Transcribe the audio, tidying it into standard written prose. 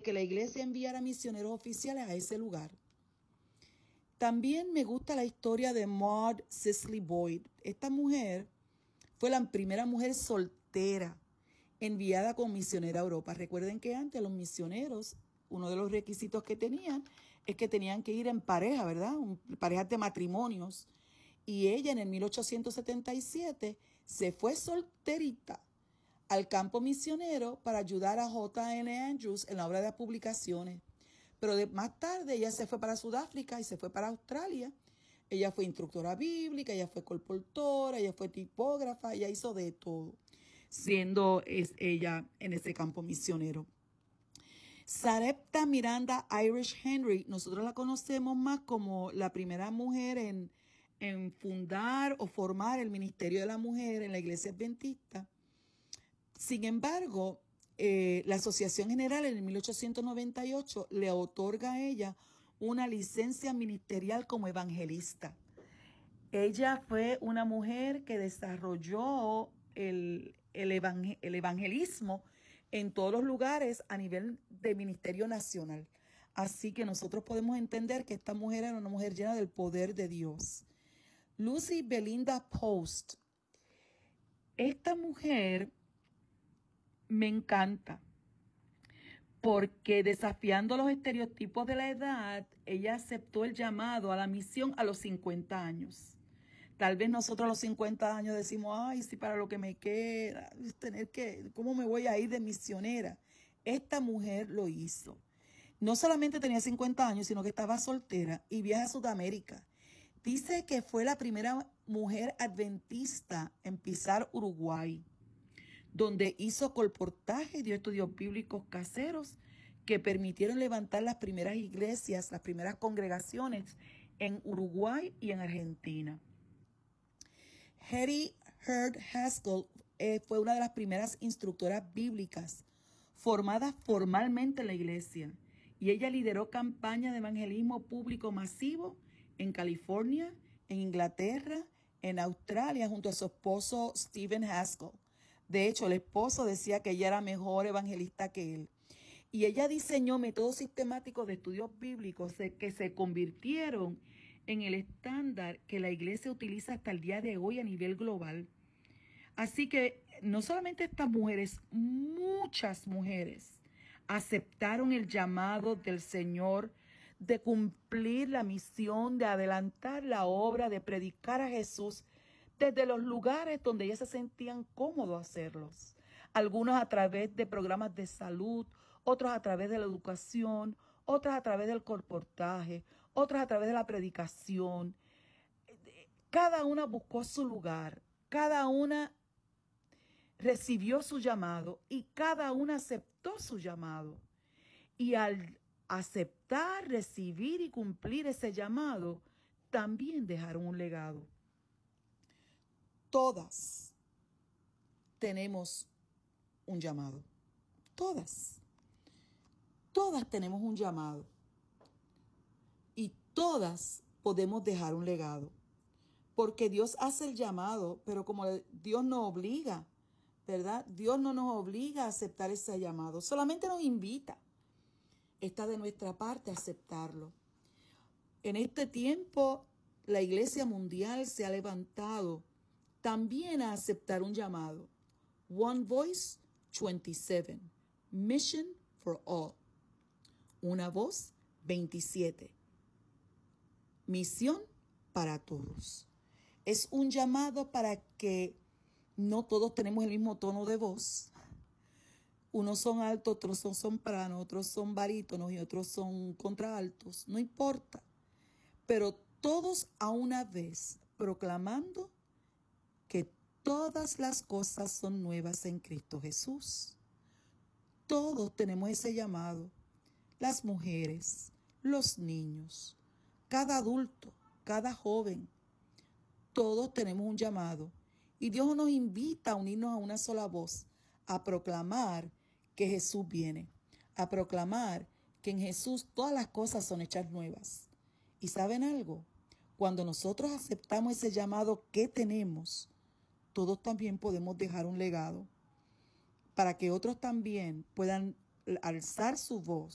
que la iglesia enviara misioneros oficiales a ese lugar. También me gusta la historia de Maud Cicely Boyd. Esta mujer fue la primera mujer soltera enviada como misionera a Europa. Recuerden que antes los misioneros, uno de los requisitos que tenían es que tenían que ir en pareja, ¿verdad? Parejas de matrimonios. Y ella en el 1877 se fue solterita al campo misionero para ayudar a J.N. Andrews en la obra de publicaciones. Pero más tarde ella se fue para Sudáfrica y se fue para Australia. Ella fue instructora bíblica, ella fue colportora, ella fue tipógrafa, ella hizo de todo, siendo ella en ese campo misionero. Sarepta Miranda Irish Henry, nosotros la conocemos más como la primera mujer en fundar o formar el Ministerio de la Mujer en la Iglesia Adventista. Sin embargo, la Asociación General en el 1898 le otorga a ella una licencia ministerial como evangelista. Ella fue una mujer que desarrolló el evangelismo en todos los lugares a nivel de ministerio nacional. Así que nosotros podemos entender que esta mujer era una mujer llena del poder de Dios. Lucy Belinda Post. Esta mujer me encanta porque desafiando los estereotipos de la edad, ella aceptó el llamado a la misión a los 50 años. Tal vez nosotros a los 50 años decimos, ay, sí, para lo que me queda, ¿cómo me voy a ir de misionera? Esta mujer lo hizo. No solamente tenía 50 años, sino que estaba soltera y viaja a Sudamérica. Dice que fue la primera mujer adventista en pisar Uruguay, donde hizo colportaje y dio estudios bíblicos caseros que permitieron levantar las primeras iglesias, las primeras congregaciones en Uruguay y en Argentina. Hetty Heard Haskell fue una de las primeras instructoras bíblicas formadas formalmente en la iglesia, y ella lideró campañas de evangelismo público masivo en California, en Inglaterra, en Australia, junto a su esposo Stephen Haskell. De hecho, el esposo decía que ella era mejor evangelista que él. Y ella diseñó métodos sistemáticos de estudios bíblicos que se convirtieron en el estándar que la iglesia utiliza hasta el día de hoy a nivel global. Así que no solamente estas mujeres, muchas mujeres aceptaron el llamado del Señor de cumplir la misión, de adelantar la obra, de predicar a Jesús desde los lugares donde ellas se sentían cómodos hacerlos. Algunos a través de programas de salud, otros a través de la educación, otras a través del colportaje, otras a través de la predicación. Cada una buscó su lugar, cada una recibió su llamado y cada una aceptó su llamado. Y al aceptar, recibir y cumplir ese llamado, también dejaron un legado. Todas tenemos un llamado. Todas tenemos un llamado. Y todas podemos dejar un legado. Porque Dios hace el llamado, pero como Dios nos obliga, ¿verdad? Dios no nos obliga a aceptar ese llamado. Solamente nos invita. Está de nuestra parte aceptarlo. En este tiempo, la Iglesia Mundial se ha levantado también a aceptar un llamado. One Voice 27. Mission for All. Una voz 27. Misión para todos. Es un llamado para que no todos tenemos el mismo tono de voz. Unos son altos, otros son sopranos, otros son barítonos y otros son contraaltos. No importa. Pero todos a una vez proclamando que todas las cosas son nuevas en Cristo Jesús. Todos tenemos ese llamado. Las mujeres, los niños, cada adulto, cada joven. Todos tenemos un llamado. Y Dios nos invita a unirnos a una sola voz, a proclamar que Jesús viene, a proclamar que en Jesús todas las cosas son hechas nuevas. ¿Y saben algo? Cuando nosotros aceptamos ese llamado que tenemos, todos también podemos dejar un legado para que otros también puedan alzar su voz